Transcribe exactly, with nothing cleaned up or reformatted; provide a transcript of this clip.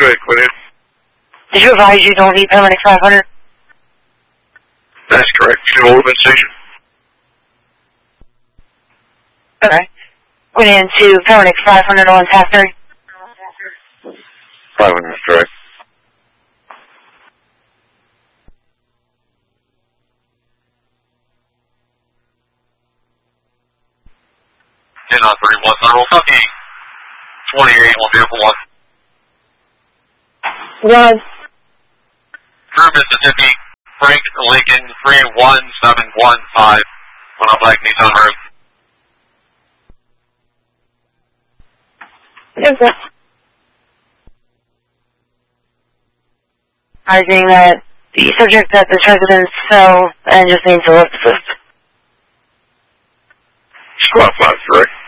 Go ahead, Quinn. Did you advise you don't need paramedic five hundred? That's correct. You have open station. Okay. Went into paramedic five hundred on half thirty. five hundred is correct. ten on thirty-one, Federal Kentucky. twenty-eight, one vehicle one. One. Crew Mississippi, Frank Lincoln, three one seven one five. One on Black Nissan route. Yes, sir. Advising that the subject at this residence fell and just needs a lift assist. Squad five, correct.